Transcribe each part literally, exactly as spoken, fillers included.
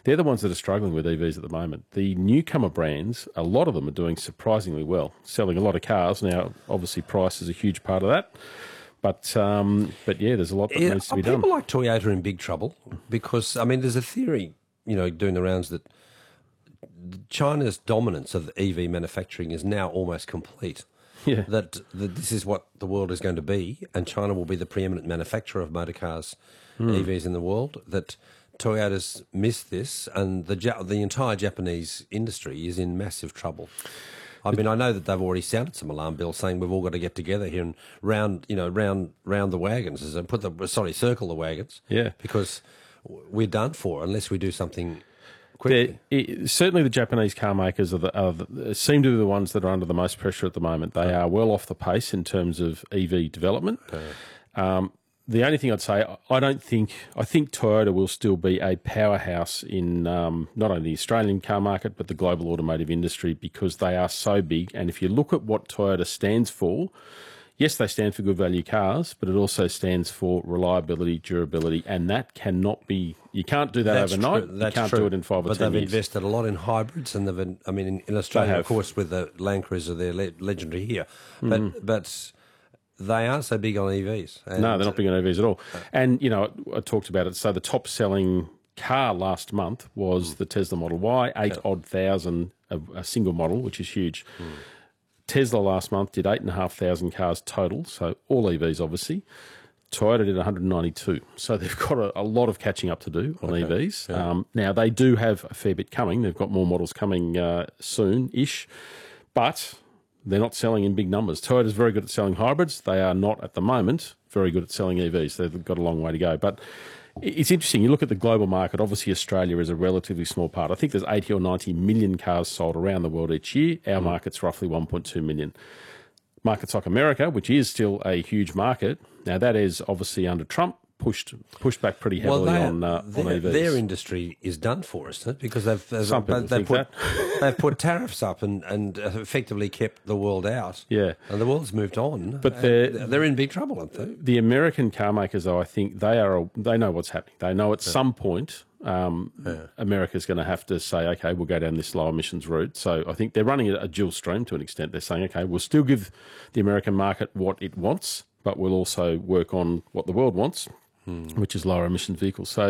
they're the ones that are struggling with E Vs at the moment. The newcomer brands, a lot of them are doing surprisingly well, selling a lot of cars. Now, obviously, price is a huge part of that. But, um, but yeah, there's a lot that Yeah, needs to are be done. people like Toyota in big trouble? Because, I mean, there's a theory, you know, doing the rounds that China's dominance of E V manufacturing is now almost complete. Yeah. That, that this is what the world is going to be, and China will be the preeminent manufacturer of motor cars, Hmm. E Vs in the world. That Toyota's missed this, and the Ja- the entire Japanese industry is in massive trouble. I mean, I know that they've already sounded some alarm bells saying we've all got to get together here and round, you know, round round the wagons, and put the sorry, circle the wagons. Yeah. Because we're done for unless we do something quickly. It, certainly, the Japanese car makers are the, are the, seem to be the ones that are under the most pressure at the moment. They are well off the pace in terms of E V development. Um, the only thing I'd say, I don't think, I think Toyota will still be a powerhouse in um, not only the Australian car market, but the global automotive industry, because they are so big. And if you look at what Toyota stands for, yes, they stand for good value cars, but it also stands for reliability, durability, and that cannot be, you can't do that That's overnight. True. That's you can't true. do it in five or but ten they've years. invested a lot in hybrids, and they've, I mean, in, in Australia, They of have. course, with the Land Cruiser, they're le- legendary here. But Mm-hmm. but they aren't so big on E Vs. And No, they're not big on E Vs at all. And, you know, I talked about it. So the top selling car last month was the Tesla Model Y, eight odd thousand, a, a single model, which is huge. Tesla last month did eight and a half thousand cars total, so all E Vs obviously. Toyota did one hundred ninety-two, so they've got a, a lot of catching up to do on Okay. E Vs. Um, now they do have a fair bit coming. They've got more models coming uh, soon-ish, but they're not selling in big numbers. Toyota's very good at selling hybrids. They are not at the moment very good at selling E Vs. They've got a long way to go, but it's interesting. You look at the global market, obviously Australia is a relatively small part. I think there's eighty or ninety million cars sold around the world each year. Our market's roughly one point two million. Markets like America, which is still a huge market, now that is obviously under Trump, pushed pushed back pretty heavily well, they, on, uh, on their, E Vs. their industry is done for, isn't it? Because they've, they've, Some people they've, think put, that. they've put tariffs up and, and effectively kept the world out. Yeah. And the world's moved on. But and they're- they're in big trouble, aren't they? The American car makers, though, I think they are they know what's happening. They know at some point um, America's going to have to say, okay, we'll go down this low emissions route. So I think they're running a, a dual stream to an extent. They're saying, okay, we'll still give the American market what it wants, but we'll also work on what the world wants, which is lower emission vehicles. So.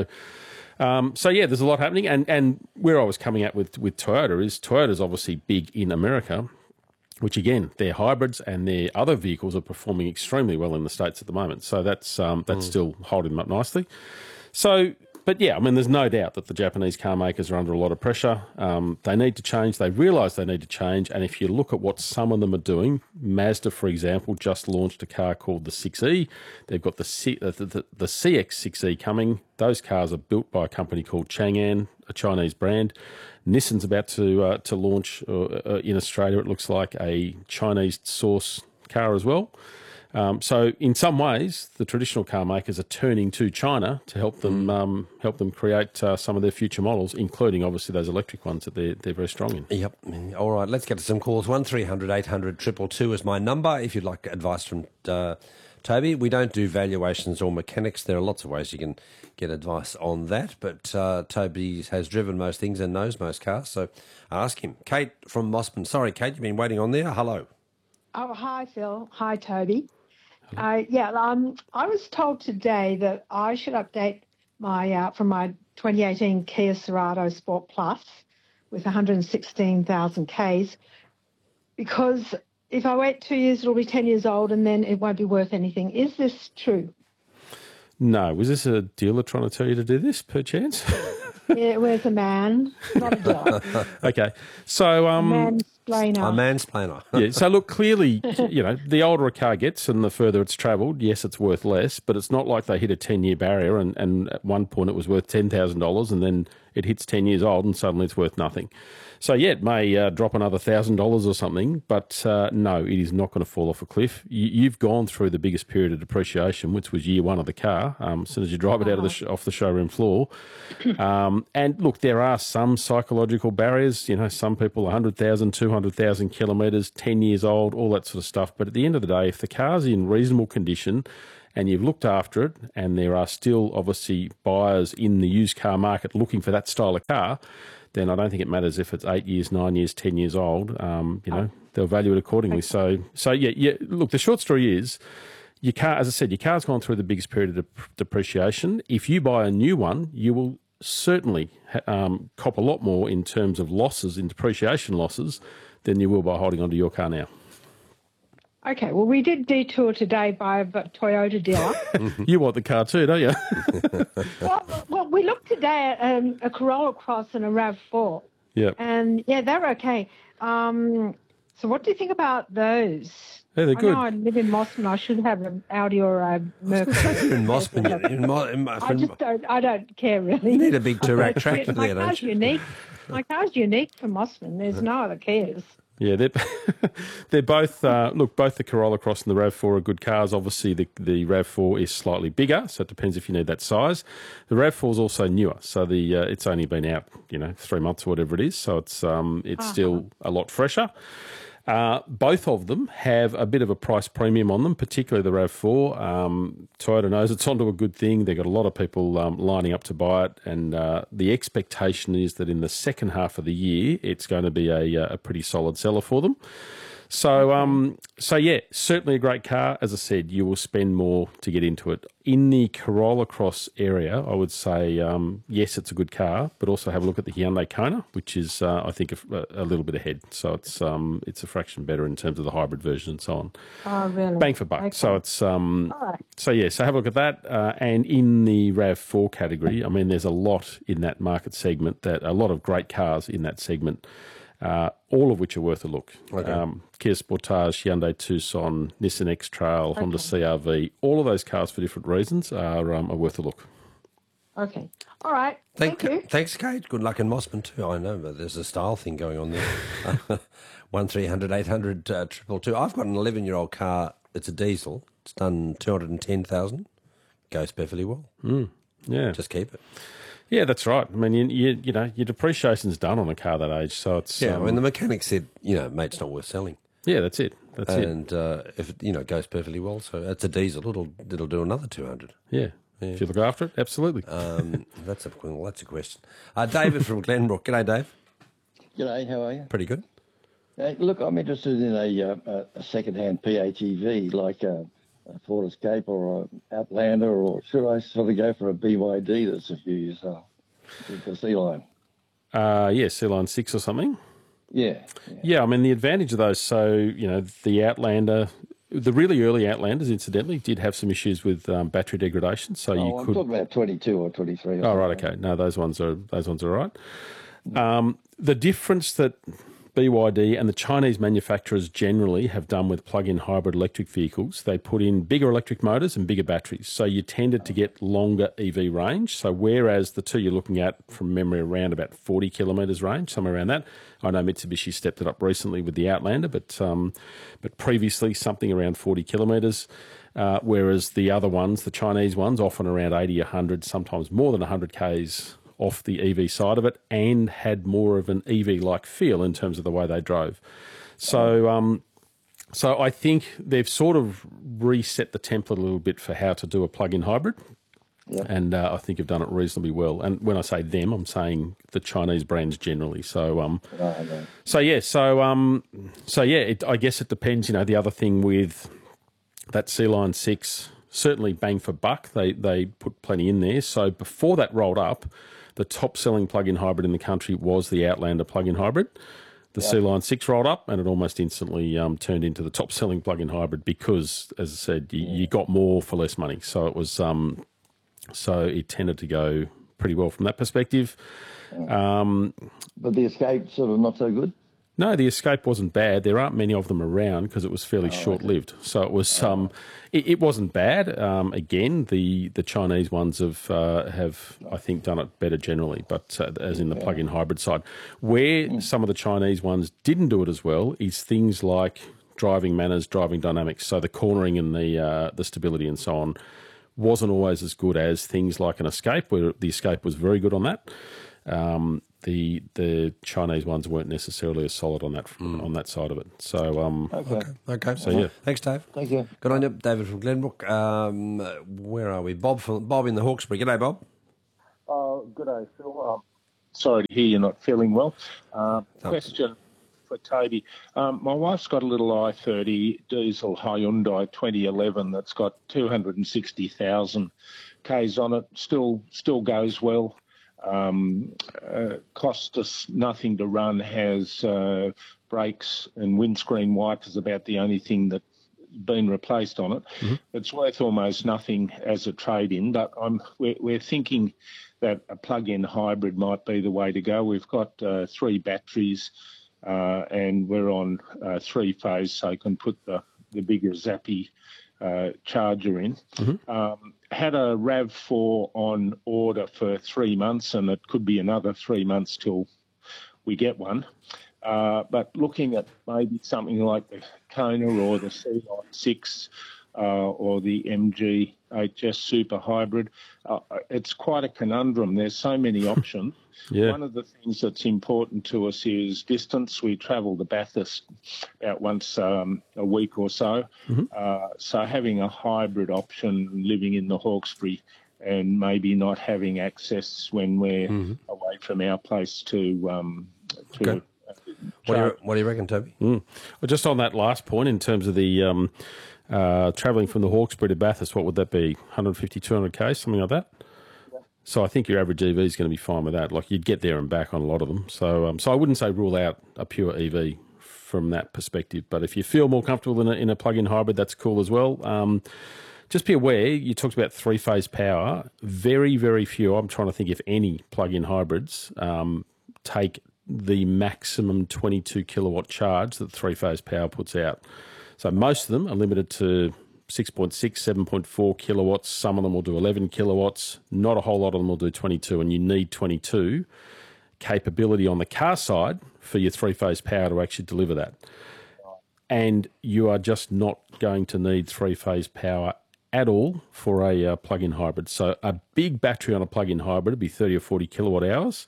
Um, so yeah, there's a lot happening, and, and where I was coming at with, with Toyota is Toyota's obviously big in America, which again, their hybrids and their other vehicles are performing extremely well in the States at the moment. So that's um, that's still holding them up nicely. So, but yeah, I mean, there's no doubt that the Japanese car makers are under a lot of pressure. Um, they need to change. They realise they need to change. And if you look at what some of them are doing, Mazda, for example, just launched a car called the six E. They've got the, C, uh, the, the, the C X six E coming. Those cars are built by a company called Chang'an, a Chinese brand. Nissan's about to uh, to launch uh, uh, in Australia, it looks like, a Chinese source car as well. Um, so in some ways, the traditional car makers are turning to China to help them um, help them create uh, some of their future models, including obviously those electric ones that they're, they're very strong in. Yep. All right, let's get to some calls. one three hundred eight hundred two two two is my number if you'd like advice from uh, Toby. We don't do valuations or mechanics. There are lots of ways you can get advice on that, but uh, Toby has driven most things and knows most cars, so ask him. Kate from Mossman. Sorry, Kate, you've been waiting on there. Hello. Oh, hi, Phil. Hi, Toby. Uh, yeah, um, I was told today that I should update my uh, from my twenty eighteen Kia Cerato Sport Plus with one hundred sixteen thousand Ks, because if I wait two years, it'll be ten years old, and then it won't be worth anything. Is this true? No. Was this a dealer trying to tell you to do this, perchance? Yeah, where's a man? Not a dog. Okay. So... um. Mansplainer. A mansplainer. Yeah, so look, clearly, you know, the older a car gets and the further it's travelled, yes, it's worth less, but it's not like they hit a ten-year barrier and, and at one point it was worth ten thousand dollars and then it hits ten years old and suddenly it's worth nothing. So, yeah, it may uh, drop another one thousand dollars or something, but uh, no, it is not going to fall off a cliff. You, you've gone through the biggest period of depreciation, which was year one of the car, um, as soon as you drive it out of the sh- off the showroom floor. Um, and, look, there are some psychological barriers. You know, some people one hundred thousand, two hundred thousand kilometres, ten years old, all that sort of stuff. But at the end of the day, if the car's in reasonable condition and you've looked after it, and there are still obviously buyers in the used car market looking for that style of car, then I don't think it matters if it's eight years, nine years, ten years old. Um, you know, they'll value it accordingly. So, so yeah, yeah. Look, the short story is, your car, as I said, your car's gone through the biggest period of dep- depreciation. If you buy a new one, you will certainly um, cop a lot more in terms of losses, in depreciation losses, than you will by holding onto your car now. Okay, well, we did detour today by a Toyota dealer. You want the car too, don't you? well, well, we looked today at um, a Corolla Cross and a RAV four. Yeah. And, yeah, they're okay. Um, so what do you think about those? Yeah, they're I good. know I live in Mossman. I should have an Audi or a Mercury. You're in Mossman. You're in Mo- in Mo- I just don't, I don't care really. You need a big Touareg tractor My there, don't car's you? unique. My car's unique for Mossman. There's no other Kias. Yeah, they're, they're both, uh, look, both the Corolla Cross and the RAV four are good cars. Obviously, the, the RAV four is slightly bigger, so it depends if you need that size. The RAV four is also newer, so the uh, it's only been out, you know, three months or whatever it is, so it's um it's Uh-huh. still a lot fresher. Uh, both of them have a bit of a price premium on them, particularly the RAV four. Um, Toyota knows it's onto a good thing. They've got a lot of people um, lining up to buy it, and uh, the expectation is that in the second half of the year, it's going to be a, a pretty solid seller for them. So, um, so yeah, certainly a great car. As I said, you will spend more to get into it. In the Corolla Cross area, I would say, um, yes, it's a good car, but also have a look at the Hyundai Kona, which is, uh, I think, a, a little bit ahead. So it's um, it's a fraction better in terms of the hybrid version and so on. Oh, really? Bang for buck. Okay. So it's um, All right. so yeah. So have a look at that. Uh, and in the RAV four category, I mean, there's a lot in that market segment, that a lot of great cars in that segment. Uh, all of which are worth a look. Okay. Um, Kia Sportage, Hyundai Tucson, Nissan X-Trail, Okay. Honda C R V, all of those cars for different reasons are, um, are worth a look. Okay. All right. Thank, Thank, you. Thanks, Kate. Good luck in Mossman too. I know, but there's a style thing going on there. One three hundred eight hundred uh, triple two. I've got an eleven-year-old car. It's a diesel. It's done two hundred and ten thousand. Goes perfectly well. Mm, yeah, Just keep it. yeah, that's right. I mean, you, you you know, your depreciation's done on a car that age, so it's Yeah, um, I mean, the mechanic said, you know, mate, it's not worth selling. yeah, that's it. That's it. and uh, if it, you know, goes perfectly well, so it's a diesel. It'll it'll do another two hundred. Yeah. If you look after it, absolutely. Um, that's a well, that's a question. Uh, David from Glenbrook. G'day, Dave. G'day, how are you? Pretty good. Uh, look, I'm interested in a, uh, a second-hand P H E V, like a, a Ford Escape or a Outlander, or should I sort of go for a B Y D that's a few years old, the C-Line? Uh, yeah, C-Line six or something. Yeah, yeah. Yeah, I mean, the advantage of those, so, you know, the Outlander, the really early Outlanders, incidentally, did have some issues with um, battery degradation, so you Oh, I'm could... talking about twenty-two or twenty-three. Or Oh, right, okay. No, those ones are those ones are all right. Um, the difference that B Y D and the Chinese manufacturers generally have done with plug-in hybrid electric vehicles, they put in bigger electric motors and bigger batteries. So you tended to get longer E V range. So whereas the two you're looking at from memory around about forty kilometres range, somewhere around that. I know Mitsubishi stepped it up recently with the Outlander, but um, but previously something around forty kilometres. Uh, whereas the other ones, the Chinese ones, often around eighty, one hundred, sometimes more than one hundred kays off the E V side of it, and had more of an E V-like feel in terms of the way they drove. So um, so I think they've sort of reset the template a little bit for how to do a plug-in hybrid. Yeah. And uh, I think have done it reasonably well. And when I say them, I'm saying the Chinese brands generally. So um, Right, right. so yeah, so um, so yeah, it, I guess it depends. You know, the other thing with that C-Line six, certainly bang for buck, they they put plenty in there. So before that rolled up, the top selling plug-in hybrid in the country was the Outlander plug-in hybrid. The Yeah. C-Line six rolled up, and it almost instantly um, turned into the top selling plug-in hybrid because, as I said, you, you got more for less money. So it was um, so it tended to go pretty well from that perspective. Um, But the Escape sort of not so good? No, the Escape wasn't bad. There aren't many of them around because it was fairly short-lived. So it was, um, it, it wasn't bad. Um, again, the, the Chinese ones have uh, have I think done it better generally, but uh, as in the plug-in hybrid side, where some of the Chinese ones didn't do it as well is things like driving manners, driving dynamics. So the cornering and the uh, the stability and so on wasn't always as good as things like an Escape, where the Escape was very good on that. Um, the the Chinese ones weren't necessarily as solid on that Mm. on that side of it. So um, Okay. Okay. So, yeah. Thanks, Dave. Thank you. Good on you, David from Glenbrook. Um, where are we? Bob from Bob in the Hawkesbury. G'day, Bob. Uh, good day, Phil. Um, sorry to hear you're not feeling well. Uh, question for Toby. Um, my wife's got a little i thirty diesel Hyundai twenty eleven that's got two hundred sixty thousand Ks on it. Still, still goes well. Um, uh, cost us nothing to run. Has uh, brakes and windscreen wipers. About the only thing that's been replaced on it. Mm-hmm. It's worth almost nothing as a trade-in. But I'm we're, we're thinking that a plug-in hybrid might be the way to go. We've got uh, three batteries, uh, and we're on uh, three-phase, so you can put the the bigger Zappy uh, charger in. Mm-hmm. Um, had a RAV four on order for three months, and it could be another three months till we get one. Uh, but looking at maybe something like the Kona or the C six uh, or the M G H S Super Hybrid, uh, it's quite a conundrum. There's so many options. Yeah. One of the things that's important to us is distance. We travel to Bathurst about once um, a week or so. Mm-hmm. Uh, so having a hybrid option, living in the Hawkesbury, and maybe not having access when we're mm-hmm. away from our place to um, to. Okay. What do, you, what do you reckon, Toby? Mm. Well, just on that last point, in terms of the um, uh, travelling from the Hawkesbury to Bathurst, what would that be? one hundred fifty, two hundred K, something like that? Yeah. So I think your average E V is going to be fine with that. Like, you'd get there and back on a lot of them. So um, so I wouldn't say rule out a pure E V from that perspective. But if you feel more comfortable in a, in a plug-in hybrid, that's cool as well. Um, just be aware, you talked about three-phase power. Very, very few, I'm trying to think if any plug-in hybrids um, take the maximum twenty-two kilowatt charge that three-phase power puts out. So most of them are limited to six point six, seven point four kilowatts. Some of them will do eleven kilowatts. Not a whole lot of them will do twenty-two, and you need twenty-two capability on the car side for your three-phase power to actually deliver that. And you are just not going to need three-phase power at all for a uh, plug-in hybrid. So a big battery on a plug-in hybrid would be thirty or forty kilowatt hours,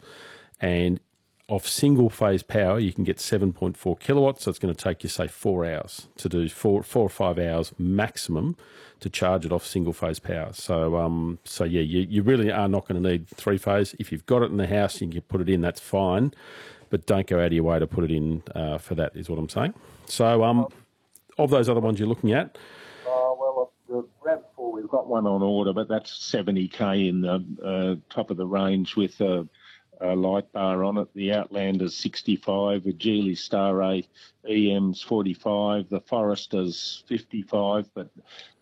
and off single-phase power, you can get seven point four kilowatts, so it's going to take you, say, four hours to do four, four or five hours maximum to charge it off single-phase power. So, um, so yeah, you, you really are not going to need three-phase. If you've got it in the house, you can put it in, that's fine, but don't go out of your way to put it in uh, for that, is what I'm saying. So, um, of those other ones you're looking at... Uh, well, the RAV four, we've got one on order, but that's seventy K in the uh, top of the range with... Uh, A light bar on it. The Outlander's sixty-five, the Geely Star A E M's forty-five, the Forester's fifty-five, but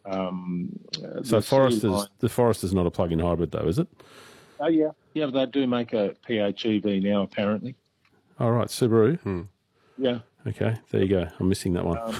um, so Forester's the Forester's not a plug-in hybrid though, is it? Oh yeah, yeah, they do make a P H E V now apparently. All right, Subaru. Hmm. Yeah. Okay, there you go. I'm missing that one. Um,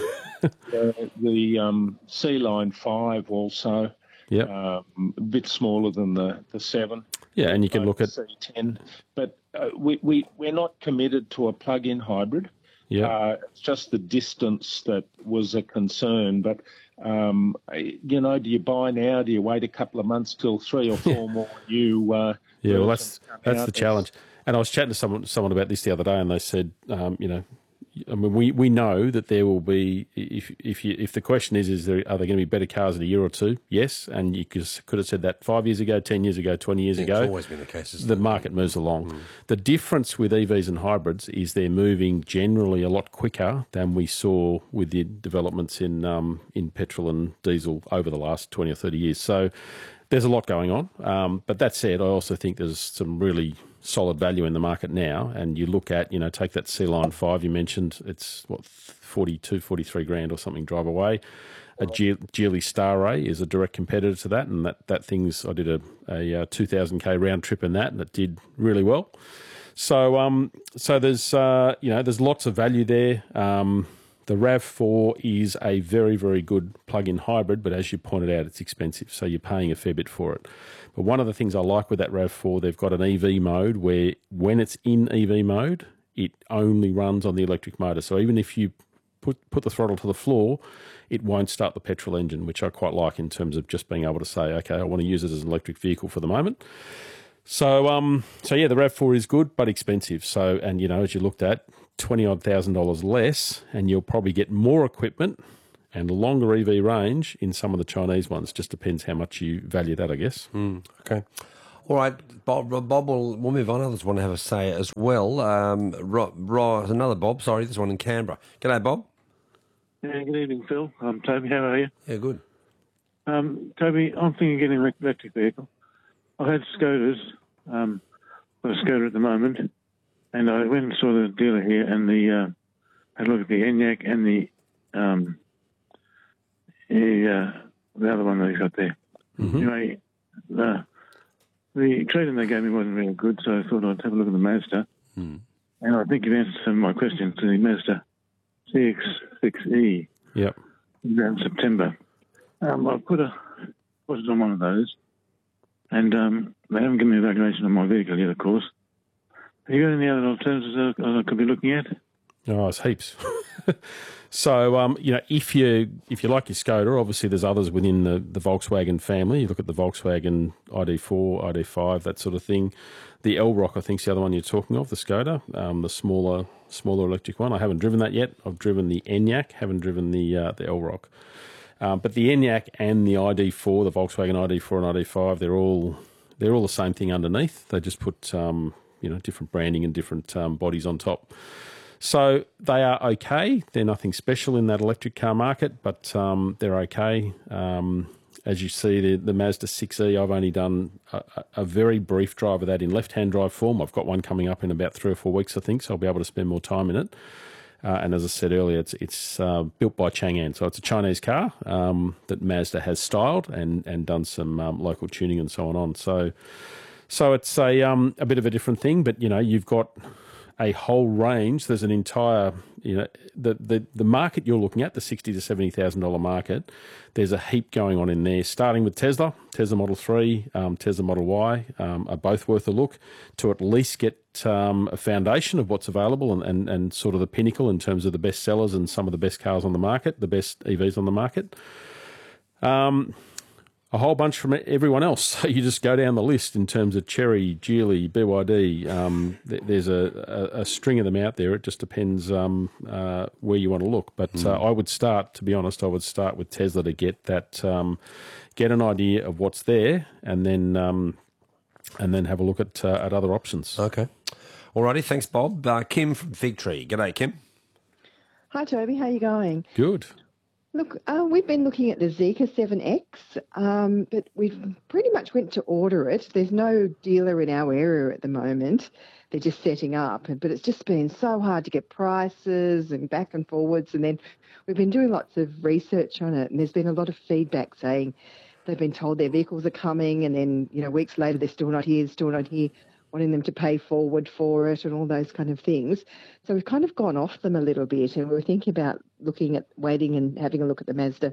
the the um, C-Line five also. Yeah. Um, a bit smaller than the the seven. Yeah, and you can look at C ten, but uh, we we we're not committed to a plug-in hybrid. Yeah, uh, it's just the distance that was a concern. But um, you know, do you buy now? Do you wait a couple of months till three or four more? You uh, yeah, well, that's that's the challenge. And I was chatting to someone someone about this the other day, and they said, um, you know. I mean, we, we know that there will be, if if you, if the question is, is there, are there going to be better cars in a year or two? Yes, and you could, could have said that five years ago, ten years ago, twenty years ago. It's always been the case. The market moves along. Mm. The difference with E Vs and hybrids is they're moving generally a lot quicker than we saw with the developments in um, in petrol and diesel over the last twenty or thirty years. So there's a lot going on. Um, but that said, I also think there's some really solid value in the market now, and you look at, you know, take that C-Line five you mentioned, it's what, forty-two, forty-three grand or something drive away. A Ge- Geely Star Ray is a direct competitor to that, and that, that thing's, I did a, a, a two thousand K round trip in that, and it did really well. So um, so there's, uh, you know, there's lots of value there. Um, the RAV four is a very, very good plug-in hybrid, but as you pointed out, it's expensive, so you're paying a fair bit for it. But one of the things I like with that RAV four, they've got an E V mode where when it's in E V mode, it only runs on the electric motor. So even if you put put the throttle to the floor, it won't start the petrol engine, which I quite like in terms of just being able to say, okay, I want to use it as an electric vehicle for the moment. So, um, so yeah, the RAV four is good but expensive. So, and you know, as you looked at, twenty odd thousand dollars less, and you'll probably get more equipment and longer E V range in some of the Chinese ones. Just depends how much you value that, I guess. Mm, okay. All right, Bob, Bob will we'll move on. Others want to have a say as well. Um, Ro, Ro, another Bob, sorry, this one in Canberra. G'day, Bob. Yeah, good evening, Phil. Um, Toby, how are you? Yeah, good. Um, Toby, I'm thinking of getting an electric vehicle. I've had Scooters, um, got a scooter at the moment, and I went and saw the dealer here and the uh, had a look at the Enyaq and the um, the, uh, the other one that he's got there. Mm-hmm. Anyway, uh, the trade-in they gave me wasn't really good, so I thought I'd have a look at the Mazda. Mm. And I think you've answered some of my questions to the Mazda C X six E. Yep. In September. Um, I've put a deposit on one of those, and um, they haven't given me a valuation on my vehicle yet, of course. Have you got any other alternatives that I could be looking at? Oh, it's heaps. So, um, you know, if you if you like your Skoda, obviously there's others within the, the Volkswagen family. You look at the Volkswagen I D four, I D five, that sort of thing. The L-Rock, I think, is the other one you're talking of, the Skoda, um, the smaller smaller electric one. I haven't driven that yet. I've driven the Enyaq, haven't driven the uh, the L-Rock. Um, but the Enyaq and the I D four, the Volkswagen I D four and I D five, they're all they're all the same thing underneath. They just put um, you know different branding and different um, bodies on top. So they are okay. They're nothing special in that electric car market, but um, they're okay. Um, as you see, the, the Mazda six E, I've only done a, a very brief drive of that in left-hand drive form. I've got one coming up in about three or four weeks, I think, so I'll be able to spend more time in it. Uh, and as I said earlier, it's it's uh, built by Chang'an, so it's a Chinese car um, that Mazda has styled and and done some um, local tuning and so on on. So so it's a um, a bit of a different thing, but you know you've got a whole range. There's an entire, you know, the the, the market you're looking at, the sixty to seventy thousand dollar market. There's a heap going on in there. Starting with Tesla, Tesla Model Three, um, Tesla Model Y um, are both worth a look to at least get um, a foundation of what's available and, and and sort of the pinnacle in terms of the best sellers and some of the best cars on the market, the best E Vs on the market. Um. A whole bunch from everyone else. So you just go down the list in terms of Chery, Geely, B Y D. Um, th- there's a, a, a string of them out there. It just depends um, uh, where you want to look. But mm. uh, I would start, to be honest, I would start with Tesla to get that, um, get an idea of what's there, and then um, and then have a look at uh, at other options. Okay, alrighty. Thanks, Bob. Uh, Kim from Fig Tree. G'day, Kim. Hi, Toby. How you going? Good. Look, uh, we've been looking at the Zeekr seven X, um, but we've pretty much went to order it. There's no dealer in our area at the moment. They're just setting up, but it's just been so hard to get prices and back and forwards. And then we've been doing lots of research on it, and there's been a lot of feedback saying they've been told their vehicles are coming, and then, you know, weeks later they're still not here, still not here, wanting them to pay forward for it and all those kind of things. So we've kind of gone off them a little bit, and we were thinking about looking at waiting and having a look at the Mazda,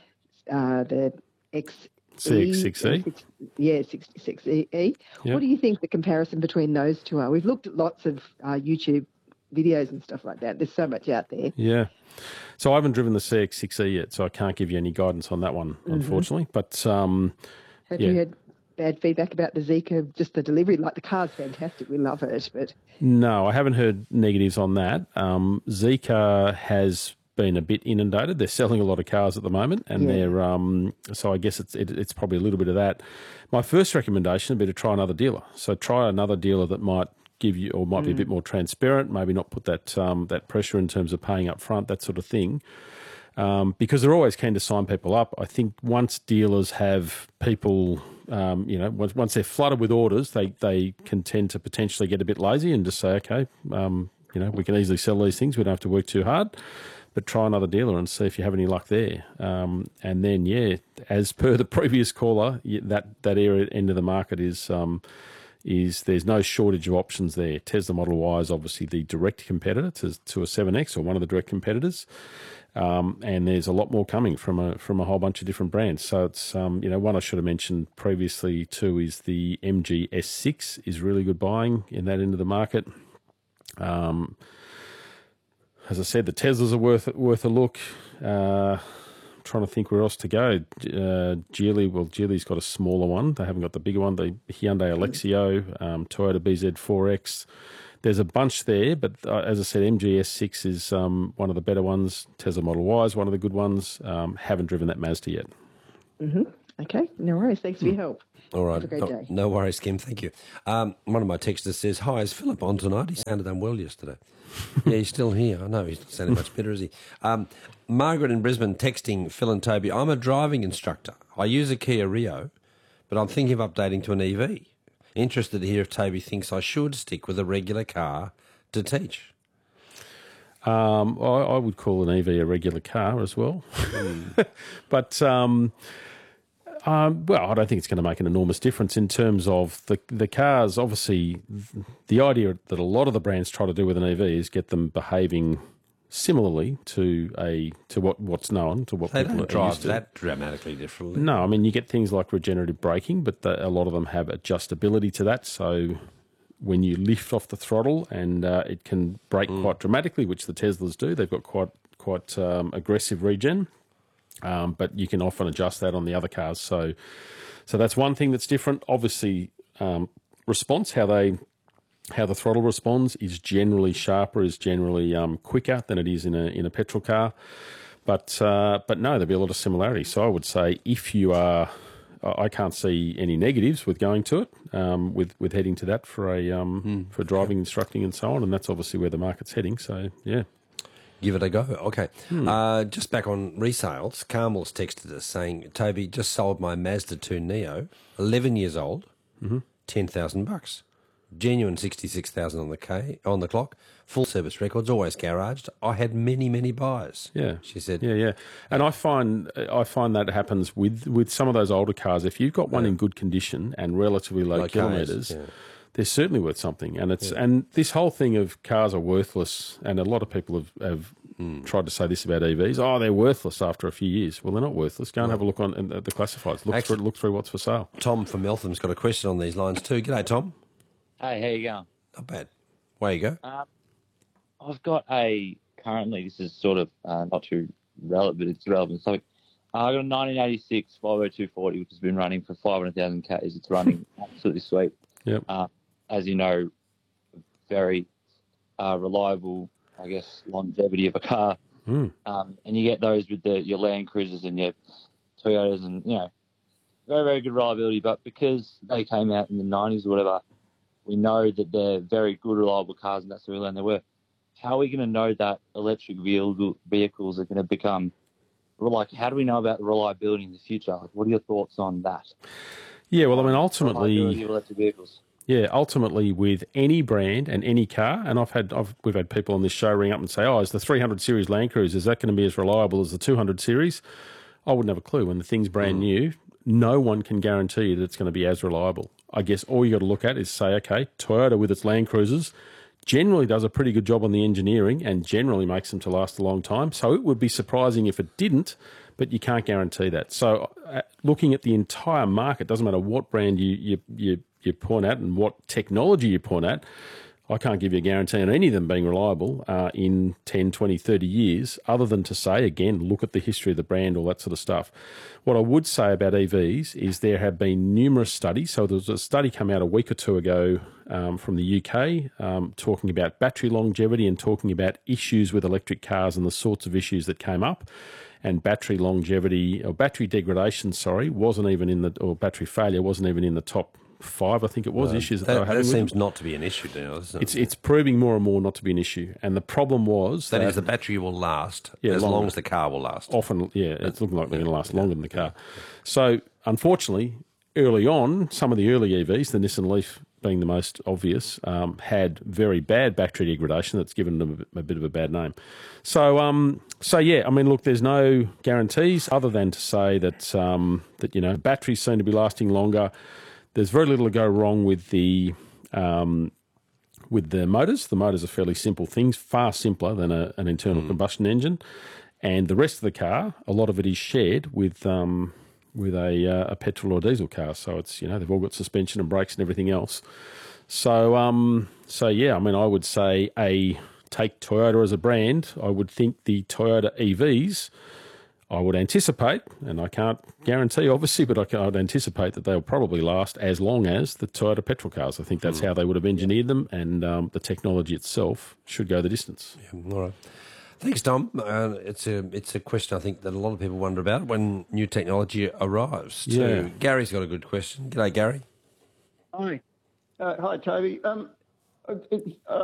uh, the X. C X six E? Yeah, sixty-six E. Yep. What do you think the comparison between those two are? We've looked at lots of uh, YouTube videos and stuff like that. There's so much out there. Yeah. So I haven't driven the C X six E yet, so I can't give you any guidance on that one, mm-hmm. unfortunately. But um, have yeah. you had bad feedback about the Zeekr, just the delivery? Like, the car's fantastic. We love it. But no, I haven't heard negatives on that. Um, Zeekr has been a bit inundated. They're selling a lot of cars at the moment, and yeah. they're um, so I guess it's it, it's probably a little bit of that. My first recommendation would be to try another dealer. So try another dealer that might give you, or might mm. be a bit more transparent, maybe not put that um, that pressure in terms of paying up front, that sort of thing. Um, because they're always keen to sign people up. I think once dealers have people, um, you know, once, once they're flooded with orders, they, they can tend to potentially get a bit lazy and just say, okay, um, you know, we can easily sell these things. We don't have to work too hard. But try another dealer and see if you have any luck there. Um, and then, yeah, as per the previous caller, that that area end of the market is um, is there's no shortage of options there. Tesla Model Y is obviously the direct competitor to, to a seven X, or one of the direct competitors. Um, and there's a lot more coming from a from a whole bunch of different brands. So it's um, you know, one I should have mentioned previously too is the M G S six is really good buying in that end of the market. Um, as I said, the Teslas are worth worth a look. Uh, trying to think where else to go. Uh, Geely, well, Geely's got a smaller one. They haven't got the bigger one. The Hyundai Alexio, um, Toyota B Z four X. There's a bunch there, but uh, as I said, M G S six is um, one of the better ones. Tesla Model Y is one of the good ones. Um, haven't driven that Mazda yet. Mm-hmm. Okay, no worries. Thanks for your help. All right. Have a great no, day. No worries, Kim. Thank you. Um, one of my texters says, hi, is Philip on tonight? He sounded unwell yesterday. Yeah, he's still here. I know, he's not sounding much better, is he? Um, Margaret in Brisbane texting Phil and Toby, I'm a driving instructor. I use a Kia Rio, but I'm thinking of updating to an E V. Interested to hear if Toby thinks I should stick with a regular car to teach. Um, I, I would call an E V a regular car as well. Mm. but, um, um, well, I don't think it's going to make an enormous difference in terms of the the cars. Obviously, the idea that a lot of the brands try to do with an E V is get them behaving similarly to a to what what's known, to what they people don't are drive used to. that dramatically differently. No, I mean, you get things like regenerative braking, but the, a lot of them have adjustability to that. So when you lift off the throttle, and uh, it can brake mm. quite dramatically, which the Teslas do. They've got quite quite um, aggressive regen, um, but you can often adjust that on the other cars. So, so that's one thing that's different. Obviously, um, response, how they how the throttle responds, is generally sharper, is generally um, quicker than it is in a in a petrol car. But uh, but no, there'll be a lot of similarities. So I would say if you are, I can't see any negatives with going to it, um, with with heading to that for a um, mm. for driving, instructing, and so on. And that's obviously where the market's heading. So yeah, give it a go. Okay, hmm. uh, just back on resales. Carmel's texted us saying, "Toby, just sold my Mazda two Neo, eleven years old, mm-hmm. ten thousand bucks, genuine sixty-six thousand on the K on the clock." Full service records, always garaged. I had many, many buyers. Yeah, she said. Yeah, yeah, and I find I find that happens with, with some of those older cars. If you've got one yeah. in good condition and relatively low, low kilometres, yeah. they're certainly worth something. And it's yeah. and this whole thing of cars are worthless, and a lot of people have, have mm. tried to say this about E Vs. Oh, they're worthless after a few years. Well, they're not worthless. Go and no. have a look on at the classifieds. Look Actually, through look through what's for sale. Tom from Meltham's got a question on these lines too. G'day, Tom. Hey, how you going? Not bad. Away you go. Um, I've got a, currently, this is sort of uh, not too relevant, but it's relevant. So, uh, I got a nineteen eighty-six five oh two forty, which has been running for five hundred thousand Ks. It's running absolutely sweet. Yep. Uh, as you know, very uh, reliable, I guess, longevity of a car. Mm. Um, and you get those with the, your Land Cruisers and your Toyotas and, you know, very, very good reliability. But because they came out in the nineties or whatever, we know that they're very good, reliable cars, and that's the real and they were. How are we going to know that electric vehicle, vehicles are going to become, like, how do we know about the reliability in the future? Like, what are your thoughts on that? Yeah, well, I mean, ultimately, reliability of electric vehicles. Yeah, ultimately with any brand and any car, and I've had, I've, we've had people on this show ring up and say, oh, is the three hundred series Land Cruiser, is that going to be as reliable as the two hundred series? I wouldn't have a clue. When the thing's brand mm. new, no one can guarantee you that it's going to be as reliable. I guess all you got to look at is say, okay, Toyota with its Land Cruisers generally does a pretty good job on the engineering and generally makes them to last a long time. So it would be surprising if it didn't, but you can't guarantee that. So uh, looking at the entire market, doesn't matter what brand you, you, you, you point at and what technology you point at, I can't give you a guarantee on any of them being reliable uh, in ten, twenty, thirty years, other than to say, again, look at the history of the brand, all that sort of stuff. What I would say about E Vs is there have been numerous studies. So there was a study come out a week or two ago um, from the U K um, talking about battery longevity and talking about issues with electric cars and the sorts of issues that came up. And battery longevity, or battery degradation, sorry, wasn't even in the, or battery failure wasn't even in the top five, I think it was, no, issues that, that they were having. That seems with not to be an issue now, doesn't it? It's, it's proving more and more not to be an issue. And the problem was that... That is the battery will last yeah, as longer. long as the car will last. Often, yeah, it's looking like they're going to last longer than the car. So, unfortunately, early on, some of the early E Vs, the Nissan Leaf being the most obvious, um, had very bad battery degradation that's given them a, a bit of a bad name. So, um, so yeah, I mean, look, there's no guarantees other than to say that, um, that you know, batteries seem to be lasting longer. There's very little to go wrong with the um, with the motors. The motors are fairly simple things, far simpler than a, an internal mm. combustion engine. And the rest of the car, a lot of it is shared with um, with a, uh, a petrol or diesel car. So it's, you know, they've all got suspension and brakes and everything else. So um, so yeah, I mean, I would say a take Toyota as a brand. I would think the Toyota E Vs, I would anticipate, and I can't guarantee obviously, but I can, I'd anticipate that they'll probably last as long as the Toyota petrol cars. I think that's mm. how they would have engineered them, and um, the technology itself should go the distance. Yeah, all right. Thanks, Tom. Uh, it's a it's a question I think that a lot of people wonder about when new technology arrives. Too. Yeah. Gary's got a good question. G'day, Gary. Hi. Uh, hi, Toby. Um, it, uh,